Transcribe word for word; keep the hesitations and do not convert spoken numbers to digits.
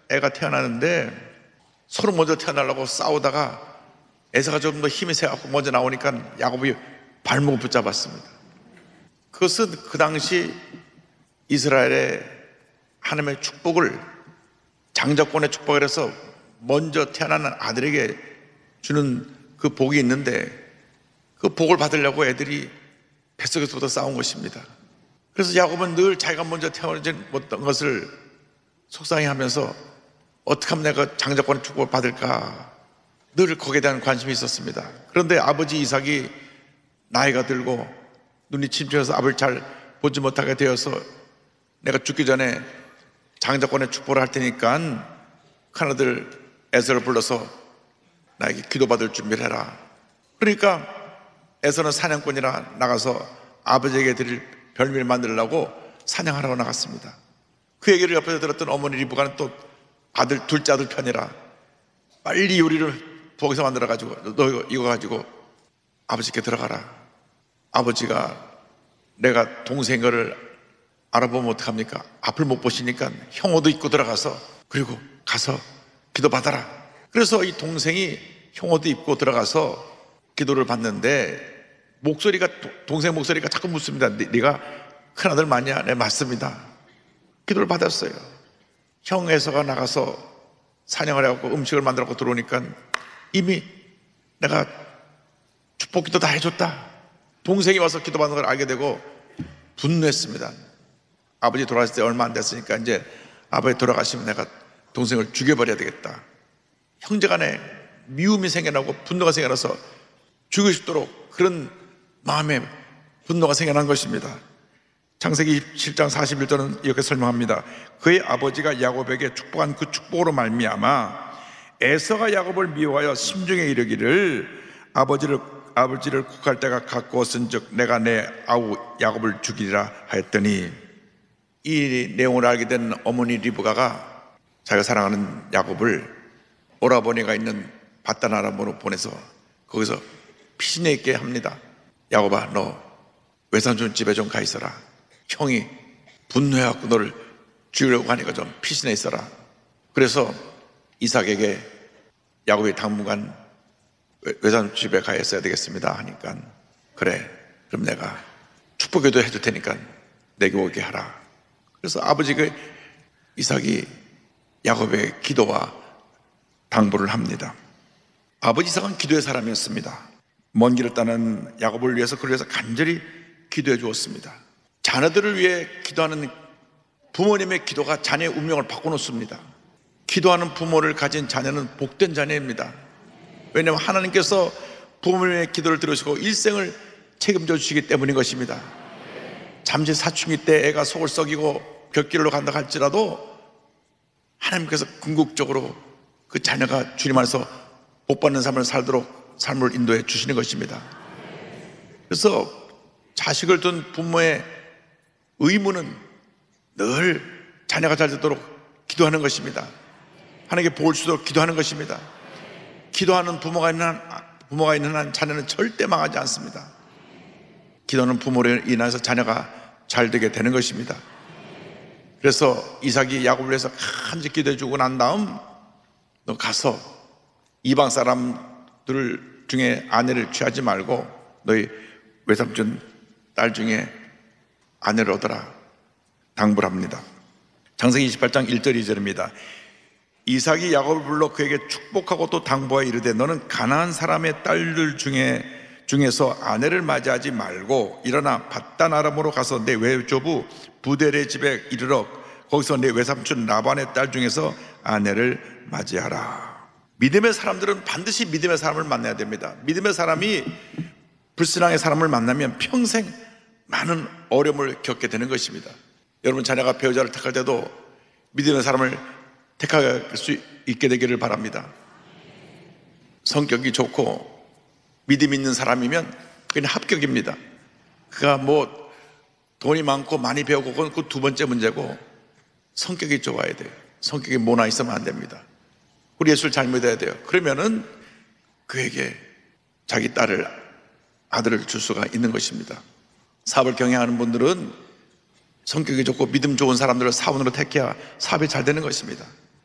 애가 태어나는데 서로 먼저 태어나려고 싸우다가 에서가 좀 더 힘이 세갖고 먼저 나오니까 야곱이 발목을 붙잡았습니다. 그것은 그 당시 이스라엘의 하나님의 축복을, 장자권의 축복을 해서 먼저 태어나는 아들에게 주는 그 복이 있는데 그 복을 받으려고 애들이 뱃속에서부터 싸운 것입니다. 그래서 야곱은 늘 자기가 먼저 태어나지 못한 것을 속상해하면서 어떻게 하면 내가 장자권의 축복을 받을까 늘 거기에 대한 관심이 있었습니다. 그런데 아버지 이삭이 나이가 들고 눈이 침침해서 앞을 잘 보지 못하게 되어서 내가 죽기 전에 장자권의 축복을 할 테니까 큰아들 에서를 불러서 나에게 기도받을 준비를 해라. 그러니까 에서는 사냥꾼이라 나가서 아버지에게 드릴 별미를 만들려고 사냥하러 나갔습니다. 그 얘기를 옆에서 들었던 어머니 리브가는 또 아들, 둘째 아들 편이라 빨리 요리를 부엌에서 만들어가지고 너 이거, 이거 가지고 아버지께 들어가라. 아버지가 내가 동생 거를 알아보면 어떡합니까? 앞을 못 보시니까 형옷도 입고 들어가서 그리고 가서 기도받아라. 그래서 이 동생이 형옷도 입고 들어가서 기도를 받는데 목소리가, 동생 목소리가 자꾸 묻습니다. 네가 큰아들 맞냐? 네, 맞습니다. 기도를 받았어요. 형 에서가 나가서 사냥을 해갖고 음식을 만들어갖고 들어오니까 이미 내가 축복 기도 다 해줬다. 동생이 와서 기도받는 걸 알게 되고 분노했습니다. 아버지 돌아가실 때 얼마 안 됐으니까 이제 아버지 돌아가시면 내가 동생을 죽여버려야 되겠다. 형제간에 미움이 생겨나고 분노가 생겨나서 죽이고 싶도록 그런 마음에 분노가 생겨난 것입니다. 창세기 칠 장 사십일 절은 이렇게 설명합니다. 그의 아버지가 야곱에게 축복한 그 축복으로 말미암아 에서가 야곱을 미워하여 심중에 이르기를 아버지를 아버지를 국할 때가 가까웠은즉 내가 내 아우 야곱을 죽이리라 하였더니, 이 내용을 알게 된 어머니 리브가가 자기가 사랑하는 야곱을 오라버니가 있는 바단 아람으로 보내서 거기서 피신해 있게 합니다. 야곱아, 너 외삼촌 집에 좀 가 있어라. 형이 분노해갖고 너를 죽이려고 하니까 좀 피신해 있어라. 그래서 이삭에게 야곱이 당분간 외삼촌 집에 가 있어야 되겠습니다 하니까, 그래, 그럼 내가 축복기도 해줄 테니까 내게 오게 하라. 그래서 아버지가 이삭이 야곱의 기도와 당부를 합니다. 아버지 이삭은 기도의 사람이었습니다. 먼 길을 떠난 야곱을 위해서, 그를 위해서 간절히 기도해 주었습니다. 자녀들을 위해 기도하는 부모님의 기도가 자녀의 운명을 바꿔놓습니다. 기도하는 부모를 가진 자녀는 복된 자녀입니다. 왜냐하면 하나님께서 부모님의 기도를 들으시고 일생을 책임져 주시기 때문인 것입니다. 잠시 사춘기 때 애가 속을 썩이고 곁길로 간다 할지라도 하나님께서 궁극적으로 그 자녀가 주님 안에서 복받는 삶을 살도록 삶을 인도해 주시는 것입니다. 그래서 자식을 둔 부모의 의무는 늘 자녀가 잘 되도록 기도하는 것입니다. 하나님께 복을 주도록 기도하는 것입니다. 기도하는 부모가 있는 한, 부모가 있는 한 자녀는 절대 망하지 않습니다. 기도하는 부모로 인해서 자녀가 잘 되게 되는 것입니다. 그래서 이삭이 야곱을 위해서 간절히 기도해 주고 난 다음, 너 가서 이방 사람들 중에 아내를 취하지 말고 너희 외삼촌 딸 중에 아내를 얻어라 당부를 합니다. 창세기 이십팔 장 일 절 이 절입니다. 이삭이 야곱을 불러 그에게 축복하고 또 당부하여 이르되 너는 가나안 사람의 딸들 중에 중에서 아내를 맞이하지 말고 일어나 밧단 아람으로 가서 내 외조부 부델의 집에 이르러 거기서 내 외삼촌 라반의 딸 중에서 아내를 맞이하라. 믿음의 사람들은 반드시 믿음의 사람을 만나야 됩니다. 믿음의 사람이 불신앙의 사람을 만나면 평생 많은 어려움을 겪게 되는 것입니다. 여러분 자녀가 배우자를 택할 때도 믿음의 사람을 택할 수 있게 되기를 바랍니다. 성격이 좋고 믿음 있는 사람이면 그냥 합격입니다. 그가 뭐 돈이 많고 많이 배우고 그건 그 두 번째 문제고, 성격이 좋아야 돼요. 성격이 모나 있으면 안 됩니다. 우리 예수를 잘 믿어야 돼요. 그러면은 그에게 자기 딸을, 아들을 줄 수가 있는 것입니다. 사업을 경영하는 분들은 성격이 좋고 믿음 좋은 사람들을 사원으로 택해야 사업이 잘 되는 것입니다.